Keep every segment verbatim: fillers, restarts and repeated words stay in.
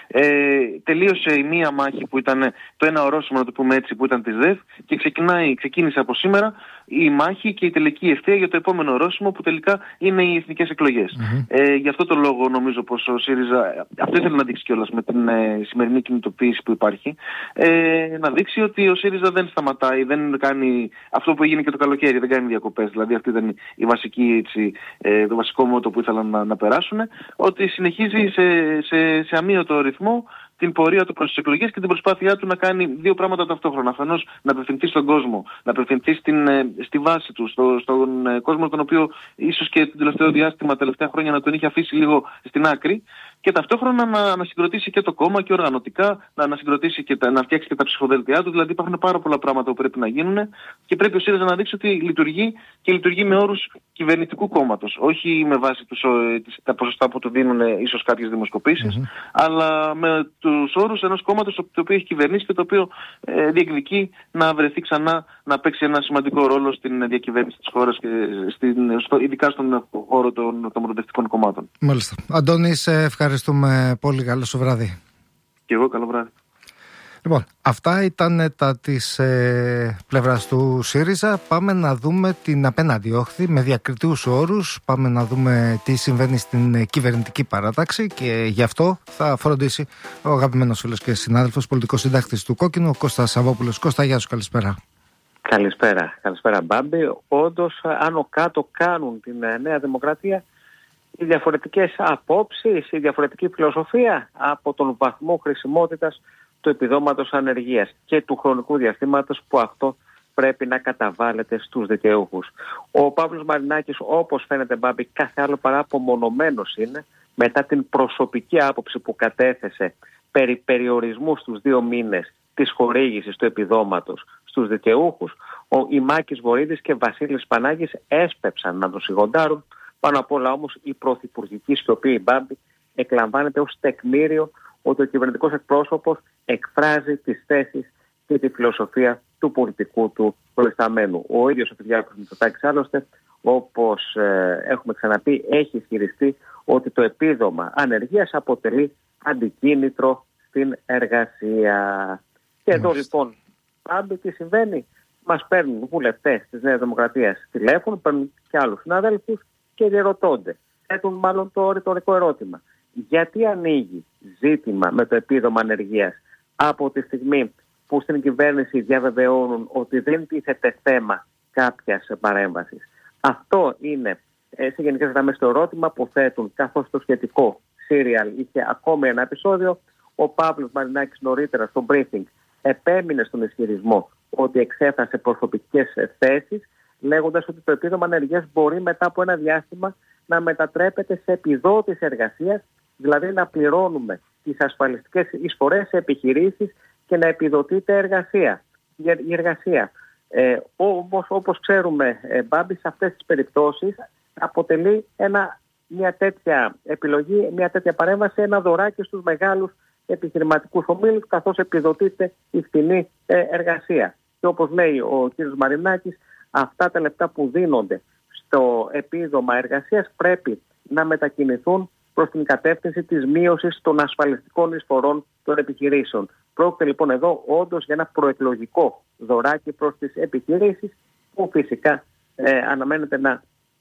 Ε, τελείωσε η μία μάχη που ήταν το ένα ορόσημο, να το πούμε έτσι, που ήταν της ΔΕΘ, και ξεκινάει, ξεκίνησε από σήμερα η μάχη και η τελική ευθεία για το επόμενο ορόσημο, που τελικά είναι οι εθνικές εκλογές. Mm-hmm. Ε, γι' αυτό το λόγο νομίζω πως ο ΣΥΡΙΖΑ, αυτό ήθελε να δείξει κιόλας με την ε, σημερινή κινητοποίηση που υπάρχει, ε, να δείξει ότι ο ΣΥΡΙΖΑ δεν σταματάει, δεν κάνει αυτό που έγινε και το καλοκαίρι, δεν κάνει διακοπές. Δηλαδή αυτή ήταν η βασική, έτσι, ε, το βασικό μότο που ήθελαν να, να περάσουν, ότι συνεχίζει σε, σε, σε αμύωτο ρυθμό την πορεία του προς τις εκλογές και την προσπάθειά του να κάνει δύο πράγματα ταυτόχρονα. Αφενός να απευθυνθεί στον κόσμο, να απευθυνθεί στην, στη βάση του, στο, στον κόσμο τον οποίο ίσως και το τελευταίο διάστημα, τα τελευταία χρόνια να τον είχε αφήσει λίγο στην άκρη, και ταυτόχρονα να, να συγκροτήσει και το κόμμα και οργανωτικά, να, να συγκροτήσει και τα, να φτιάξει και τα ψηφοδέλτια του. Δηλαδή υπάρχουν πάρα πολλά πράγματα που πρέπει να γίνουν και πρέπει ο ΣΥΡΙΖΑ να δείξει ότι λειτουργεί και λειτουργεί με όρους κυβερνητικού κόμματος. Όχι με βάση τους, τα ποσοστά που του δίνουν ίσως κάποιες δημοσκοπήσεις, mm-hmm. αλλά με τους όρους ενός κόμματος το οποίο έχει κυβερνήσει και το οποίο ε, διεκδικεί να βρεθεί ξανά να παίξει ένα σημαντικό ρόλο στην διακυβέρνηση της χώρας και στην, στο, ειδικά στον χώρο των, των προοδευτικών κομμάτων. Μάλιστα. Αντώνη, σε ευχαριστούμε πολύ. Καλό σου βράδυ. Και εγώ, καλό βράδυ. Λοιπόν, αυτά ήταν τα της ε, πλευράς του ΣΥΡΙΖΑ. Πάμε να δούμε την απέναντι όχθη με διακριτούς όρους. Πάμε να δούμε τι συμβαίνει στην κυβερνητική παράταξη και γι' αυτό θα φροντίσει ο αγαπημένος φίλος και συνάδελφος, πολιτικός συντάκτης του Κόκκινου, ο Κώστας Σαββόπουλος. Κώστα, γεια σου, καλησπέρα. Καλησπέρα, καλησπέρα Μπάμπη. Όντως, άνω κάτω κάνουν την Νέα Δημοκρατία οι διαφορετικές απόψεις, η διαφορετική φιλοσοφία από τον βαθμό χρησιμότητας του επιδόματος ανεργίας και του χρονικού διαστήματος που αυτό πρέπει να καταβάλλεται στους δικαιούχους. Ο Παύλος Μαρινάκης, όπως φαίνεται Μπάμπη, κάθε άλλο παρά απομονωμένος είναι μετά την προσωπική άποψη που κατέθεσε περί περιορισμού στους δύο μήνες της χορήγησης του επιδόματος στους δικαιούχους. Ο Ημάκης Βορίδης και Βασίλης Πανάγης έσπεψαν να τον σιγοντάρουν. Πάνω απ' όλα όμως η πρωθυπουργική σιωπή, η Μπάμπη, εκλαμβάνεται ως τεκμήριο ότι ο κυβερνητικός εκπρόσωπος εκφράζει τις θέσεις και τη φιλοσοφία του πολιτικού του προϊσταμένου. Ο ίδιος ο Κυριάκος Μητσοτάκης άλλωστε, όπως ε, έχουμε ξαναπεί, έχει ισχυριστεί ότι το επίδομα ανεργίας αποτελεί αντικίνητρο στην εργασία. Και εδώ λοιπόν, Μπάμπη, τι συμβαίνει? Μας παίρνουν βουλευτές της Νέας Δημοκρατίας τηλέφωνο, παίρνουν και άλλους συναδέλφους και διερωτώνται. Θέτουν μάλλον το ρητορικό ερώτημα. Γιατί ανοίγει ζήτημα με το επίδομα ανεργίας από τη στιγμή που στην κυβέρνηση διαβεβαιώνουν ότι δεν τίθεται θέμα κάποιας παρέμβασης? Αυτό είναι σε γενικές γραμμές το ερώτημα που θέτουν, καθώς το σχετικό σύριαλ είχε ακόμη ένα επεισόδιο. Ο Παύλος Μαρινάκης νωρίτερα στο briefing επέμεινε στον ισχυρισμό ότι εξέφρασε προσωπικές θέσεις, λέγοντας ότι το επίδομα ανεργίας μπορεί μετά από ένα διάστημα να μετατρέπεται σε επιδότηση εργασίας, δηλαδή να πληρώνουμε τις ασφαλιστικές εισφορές σε επιχειρήσεις και να επιδοτείται εργασία. Η εργασία. Ε, όμως, όπως ξέρουμε, ε, Μπάμπη, σε αυτές τις περιπτώσεις αποτελεί ένα, μια τέτοια επιλογή, μια τέτοια παρέμβαση, ένα δωράκι στους μεγάλους επιχειρηματικούς ομίλους, καθώς επιδοτείται η φθηνή ε, εργασία. Και όπως λέει ο κ. Μαρινάκης, αυτά τα λεπτά που δίνονται στο επίδομα εργασίας πρέπει να μετακινηθούν προς την κατεύθυνση της μείωσης των ασφαλιστικών εισφορών των επιχειρήσεων. Πρόκειται λοιπόν εδώ όντως για ένα προεκλογικό δωράκι προς τις επιχειρήσεις, που φυσικά ε, αναμένεται να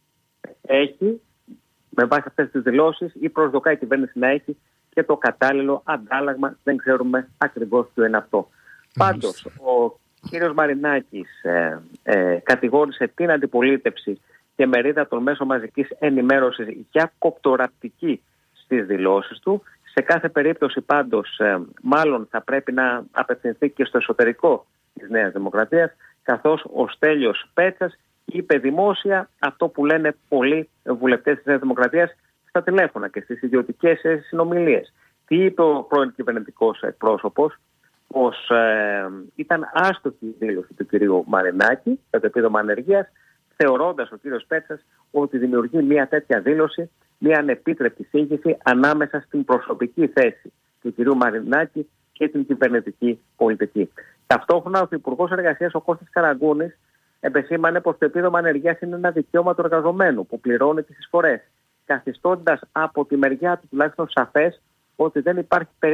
έχει, με βάση αυτές τις δηλώσεις, ή προσδοκά η κυβέρνηση να έχει και το κατάλληλο αντάλλαγμα. Δεν ξέρουμε ακριβώς ποιο είναι αυτό. Πάντως, ο κύριος Μαρινάκης ε, ε, κατηγόρησε την αντιπολίτευση και μερίδα των μέσων μαζικής ενημέρωσης για κοπτοραπτική στις δηλώσεις του. Σε κάθε περίπτωση πάντως ε, μάλλον θα πρέπει να απευθυνθεί και στο εσωτερικό της Νέας Δημοκρατίας, καθώς ο Στέλιος Πέτσας είπε δημόσια αυτό που λένε πολλοί βουλευτές της Νέας Δημοκρατίας στα τηλέφωνα και στις ιδιωτικές συνομιλίες. Τι είπε ο πρώην κυβερνητικός εκπρόσωπος? Πως ε, ήταν άστοχη η δήλωση του κυρίου Μαρινάκη για το επίδομα ανεργίας, θεωρώντας ο κύριος Πέτσας ότι δημιουργεί μια τέτοια δήλωση, μια ανεπίτρεπτη σύγχυση ανάμεσα στην προσωπική θέση του κυρίου Μαρινάκη και την κυβερνητική πολιτική. Ταυτόχρονα ο Υπουργός Εργασίας, ο Κώστας Καραγκούνης, επεσήμανε πως το επίδομα ανεργίας είναι ένα δικαίωμα του εργαζομένου που πληρώνει τις εισφορές, καθιστώντας από τη μεριά του τουλάχιστον σαφές ότι δεν υπάρχει